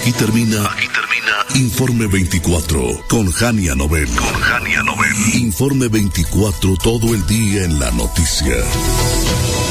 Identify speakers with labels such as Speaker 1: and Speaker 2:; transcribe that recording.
Speaker 1: Aquí termina Informe 24 con Jania Nobel. Informe 24, todo el día en la noticia.